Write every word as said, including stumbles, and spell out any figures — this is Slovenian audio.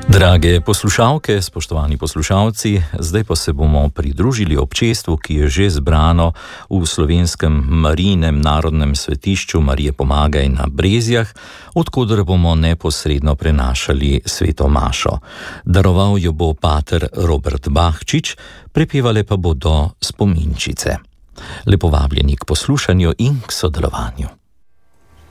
Drage poslušalke, spoštovani poslušalci, zdaj pa se bomo pridružili občestvu, ki je že zbrano v slovenskem Marijinem narodnem svetišču Marije Pomagaj na Brezjah, odkoder bomo neposredno prenašali sveto mašo. Daroval jo bo pater Robert Bahčič, prepevale pa bodo spominčice. Lepo vabljeni k poslušanju in k sodelovanju.